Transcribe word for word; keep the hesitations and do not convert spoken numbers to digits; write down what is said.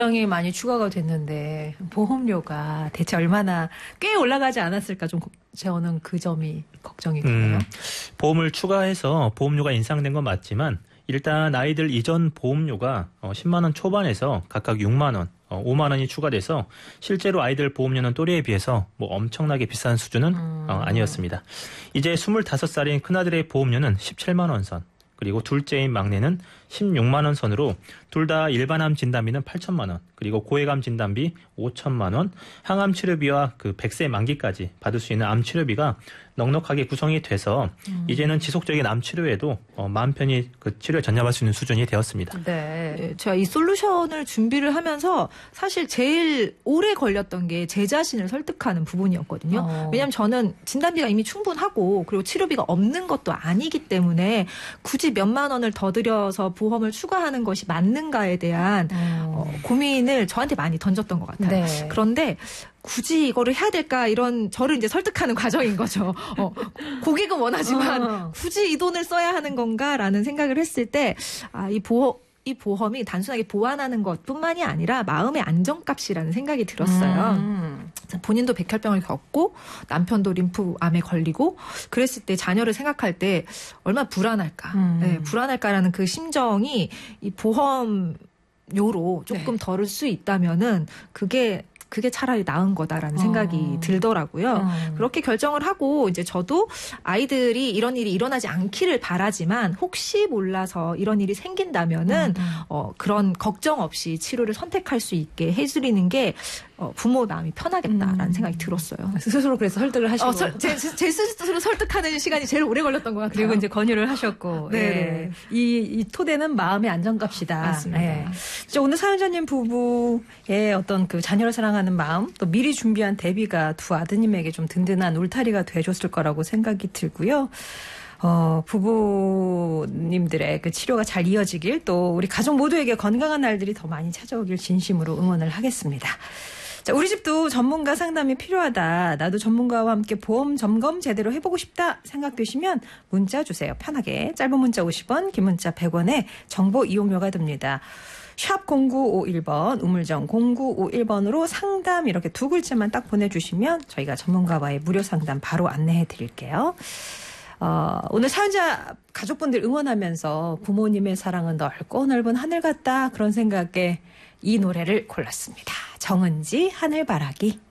굉장히 많이 추가가 됐는데 보험료가 대체 얼마나 꽤 올라가지 않았을까 좀 저는 그 점이 걱정이 되네요. 음, 보험을 추가해서 보험료가 인상된 건 맞지만 일단 아이들 이전 보험료가 십만 원 초반에서 각각 육만 원, 오만 원이 추가돼서 실제로 아이들 보험료는 또래에 비해서 뭐 엄청나게 비싼 수준은 음. 아니었습니다. 이제 스물다섯 살인 큰아들의 보험료는 십칠만 원 선, 그리고 둘째인 막내는 십육만 원 선으로 둘 다 일반암 진단비는 팔천만 원, 그리고 고액암 진단비 오천만 원, 항암 치료비와 그 백 세 만기까지 받을 수 있는 암 치료비가 넉넉하게 구성이 돼서 음. 이제는 지속적인 암 치료에도 어, 마음 편히 그 치료에 전념할 수 있는 수준이 되었습니다. 네, 제가 이 솔루션을 준비를 하면서 사실 제일 오래 걸렸던 게 제 자신을 설득하는 부분이었거든요. 어. 왜냐하면 저는 진단비가 이미 충분하고 그리고 치료비가 없는 것도 아니기 때문에 굳이 몇만 원을 더 들여서 보험을 추가하는 것이 맞는가에 대한 음. 어, 고민을 저한테 많이 던졌던 것 같아요. 네. 그런데 굳이 이거를 해야 될까 이런 저를 이제 설득하는 과정인 거죠. 어, 고객은 원하지만 어. 굳이 이 돈을 써야 하는 건가라는 생각을 했을 때 아, 이 보험 이 보험이 단순하게 보완하는 것뿐만이 아니라 마음의 안정값이라는 생각이 들었어요. 음. 본인도 백혈병을 겪고 남편도 림프암에 걸리고 그랬을 때 자녀를 생각할 때 얼마나 불안할까. 음. 네, 불안할까라는 그 심정이 이 보험료로 조금 네. 덜을 수 있다면은 그게 그게 차라리 나은 거다라는 생각이 어. 들더라고요. 음. 그렇게 결정을 하고 이제 저도 아이들이 이런 일이 일어나지 않기를 바라지만 혹시 몰라서 이런 일이 생긴다면은 음. 어, 그런 걱정 없이 치료를 선택할 수 있게 해드리는 게 어, 부모 마음이 편하겠다라는 음. 생각이 들었어요. 스스로 그래서 설득을 하시고. 어, 설, 제, 제 스스로 설득하는 시간이 제일 오래 걸렸던 것 같아요. 그리고 이제 권유를 하셨고. 네. 예. 이, 이 토대는 마음의 안정값이다. 맞습니다. 예. 오늘 사연자님 부부의 어떤 그 자녀를 사랑하는 마음, 또 미리 준비한 대비가 두 아드님에게 좀 든든한 울타리가 돼줬을 거라고 생각이 들고요. 어, 부부님들의 그 치료가 잘 이어지길, 또 우리 가족 모두에게 건강한 날들이 더 많이 찾아오길 진심으로 응원을 하겠습니다. 자, 우리 집도 전문가 상담이 필요하다. 나도 전문가와 함께 보험 점검 제대로 해보고 싶다 생각되시면 문자 주세요. 편하게. 짧은 문자 오십 원, 긴 문자 백 원에 정보 이용료가 듭니다. 샵 공구오일 번, 우물정 공구오일 번으로 상담 이렇게 두 글자만 딱 보내주시면 저희가 전문가와의 무료 상담 바로 안내해 드릴게요. 어, 오늘 사연자 가족분들 응원하면서 부모님의 사랑은 넓고 넓은 하늘 같다 그런 생각에 이 노래를 골랐습니다. 정은지 하늘바라기.